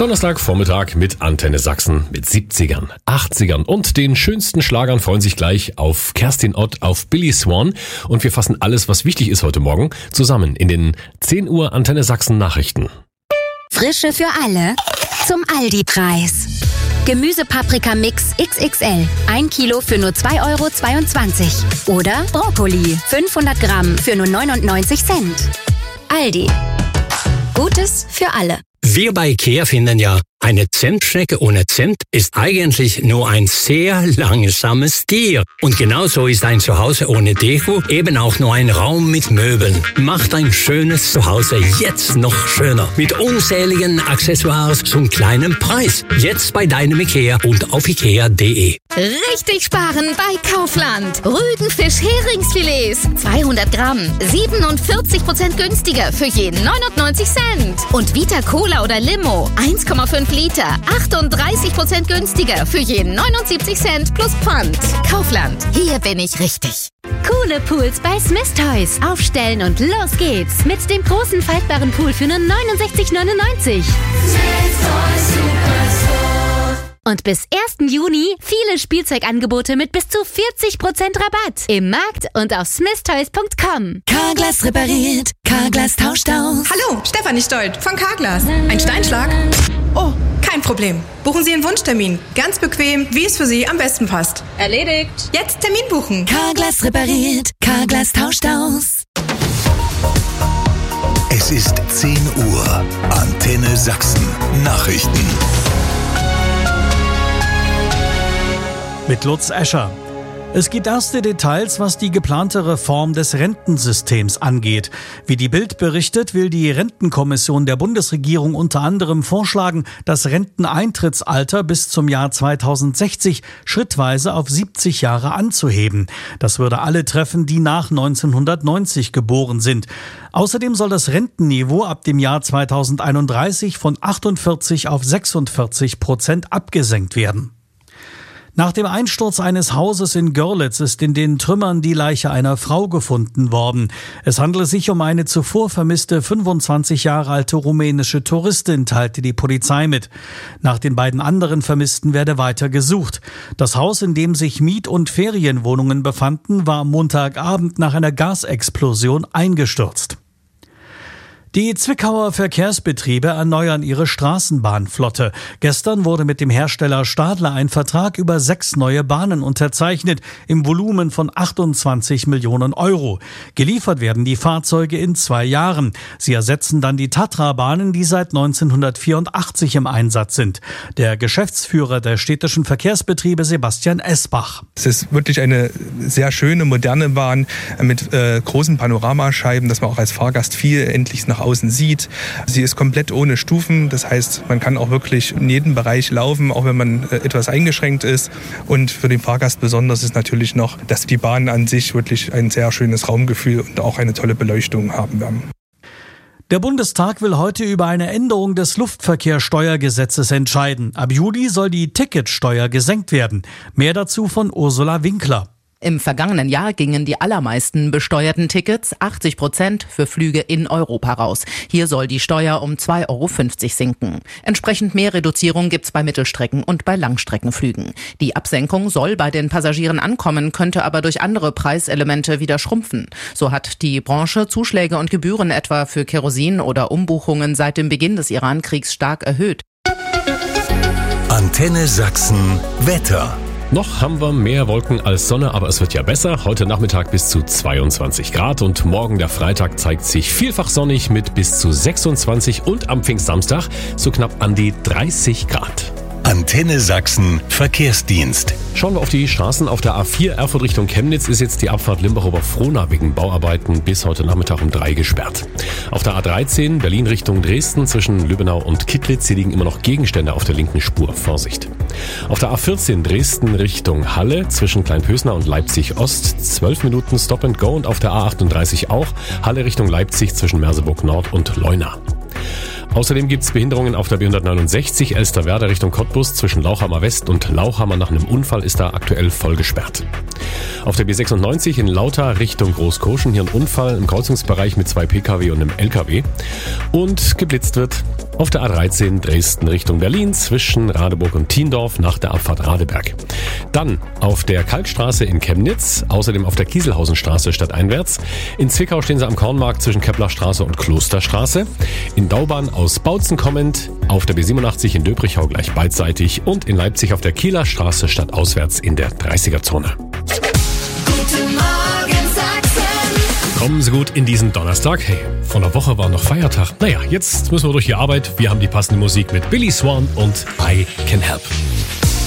Donnerstagvormittag mit Antenne Sachsen mit 70ern, 80ern und den schönsten Schlagern freuen sich gleich auf Kerstin Ott, auf Billy Swan. Und wir fassen alles, was wichtig ist heute Morgen, zusammen in den 10 Uhr Antenne Sachsen Nachrichten. Frische für alle zum Aldi-Preis. Gemüsepaprika-Mix XXL. 1 Kilo für nur 2,22 €. Oder Brokkoli. 500 Gramm für nur 99 Cent. Aldi. Gutes für alle. Wir bei IKEA finden ja, eine Zentschnecke ohne Zent ist eigentlich nur ein sehr langsames Tier. Und genauso ist ein Zuhause ohne Deko eben auch nur ein Raum mit Möbeln. Macht ein schönes Zuhause jetzt noch schöner. Mit unzähligen Accessoires zum kleinen Preis. Jetzt bei deinem IKEA und auf ikea.de. Richtig sparen bei Kaufland. Rügenfisch-Heringsfilets. 200 Gramm. 47% günstiger für jeden 99 Cent. Und Vita Cola oder Limo. 1,5 Liter. 38% günstiger für jeden 79 Cent plus Pfand. Kaufland. Hier bin ich richtig. Coole Pools bei Smith Toys. Aufstellen und los geht's. Mit dem großen faltbaren Pool für nur 69,99 €. Und bis 1. Juni viele Spielzeugangebote mit bis zu 40% Rabatt. Im Markt und auf smithtoys.com. Carglass repariert, Carglass tauscht aus. Hallo, Stefanie Stolt von Carglass. Ein Steinschlag? Oh, kein Problem. Buchen Sie einen Wunschtermin. Ganz bequem, wie es für Sie am besten passt. Erledigt. Jetzt Termin buchen. Carglass repariert, Carglass tauscht aus. Es ist 10 Uhr. Antenne Sachsen. Nachrichten. Mit Lutz Escher. Es gibt erste Details, was die geplante Reform des Rentensystems angeht. Wie die Bild berichtet, will die Rentenkommission der Bundesregierung unter anderem vorschlagen, das Renteneintrittsalter bis zum Jahr 2060 schrittweise auf 70 Jahre anzuheben. Das würde alle treffen, die nach 1990 geboren sind. Außerdem soll das Rentenniveau ab dem Jahr 2031 von 48 auf 46% abgesenkt werden. Nach dem Einsturz eines Hauses in Görlitz ist in den Trümmern die Leiche einer Frau gefunden worden. Es handele sich um eine zuvor vermisste 25 Jahre alte rumänische Touristin, teilte die Polizei mit. Nach den beiden anderen Vermissten werde weiter gesucht. Das Haus, in dem sich Miet- und Ferienwohnungen befanden, war am Montagabend nach einer Gasexplosion eingestürzt. Die Zwickauer Verkehrsbetriebe erneuern ihre Straßenbahnflotte. Gestern wurde mit dem Hersteller Stadler ein Vertrag über 6 neue Bahnen unterzeichnet, im Volumen von 28 Millionen €. Geliefert werden die Fahrzeuge in 2 Jahren. Sie ersetzen dann die Tatra-Bahnen, die seit 1984 im Einsatz sind. Der Geschäftsführer der städtischen Verkehrsbetriebe, Sebastian Esbach. Es ist wirklich eine sehr schöne, moderne Bahn mit großen Panoramascheiben, dass man auch als Fahrgast viel endlich nach außen sieht. Sie ist komplett ohne Stufen, das heißt, man kann auch wirklich in jedem Bereich laufen, auch wenn man etwas eingeschränkt ist. Und für den Fahrgast besonders ist natürlich noch, dass die Bahnen an sich wirklich ein sehr schönes Raumgefühl und auch eine tolle Beleuchtung haben werden. Der Bundestag will heute über eine Änderung des Luftverkehrssteuergesetzes entscheiden. Ab Juli soll die Ticketsteuer gesenkt werden. Mehr dazu von Ursula Winkler. Im vergangenen Jahr gingen die allermeisten besteuerten Tickets, 80%, für Flüge in Europa raus. Hier soll die Steuer um 2,50 € sinken. Entsprechend mehr Reduzierung gibt's bei Mittelstrecken- und bei Langstreckenflügen. Die Absenkung soll bei den Passagieren ankommen, könnte aber durch andere Preiselemente wieder schrumpfen. So hat die Branche Zuschläge und Gebühren etwa für Kerosin oder Umbuchungen seit dem Beginn des Iran-Kriegs stark erhöht. Antenne Sachsen Wetter. Noch haben wir mehr Wolken als Sonne, aber es wird ja besser. Heute Nachmittag bis zu 22 Grad und morgen der Freitag zeigt sich vielfach sonnig mit bis zu 26 und am Pfingstsamstag so knapp an die 30 Grad. Antenne Sachsen Verkehrsdienst. Schauen wir auf die Straßen. Auf der A4 Erfurt Richtung Chemnitz ist jetzt die Abfahrt Limbach-Oberfrohna wegen Bauarbeiten bis heute Nachmittag um 3 gesperrt. Auf der A13 Berlin Richtung Dresden zwischen Lübbenau und Kittlitz, hier liegen immer noch Gegenstände auf der linken Spur. Vorsicht. Auf der A14 Dresden Richtung Halle zwischen Kleinpösner und Leipzig Ost 12 Minuten Stop and Go und auf der A38 auch Halle Richtung Leipzig zwischen Merseburg Nord und Leuna. Außerdem gibt es Behinderungen auf der B169 Elsterwerda Richtung Cottbus zwischen Lauchhammer West und Lauchhammer. Nach einem Unfall ist da aktuell voll gesperrt. Auf der B96 in Lauter Richtung Großkoschen hier ein Unfall im Kreuzungsbereich mit 2 Pkw und einem Lkw. Und geblitzt wird auf der A13 Dresden Richtung Berlin zwischen Radeburg und Thiendorf nach der Abfahrt Radeberg. Dann auf der Kalkstraße in Chemnitz, außerdem auf der Kieselhausenstraße stadteinwärts. In Zwickau stehen sie am Kornmarkt zwischen Keplerstraße und Klosterstraße. In Daubahn aus Bautzen kommend, auf der B87 in Döbrichau gleich beidseitig und in Leipzig auf der Kieler Straße stadtauswärts in der 30er-Zone. Guten Morgen, Sachsen. Kommen Sie gut in diesen Donnerstag. Hey, vor einer Woche war noch Feiertag. Naja, jetzt müssen wir durch die Arbeit. Wir haben die passende Musik mit Billy Swan und I Can Help.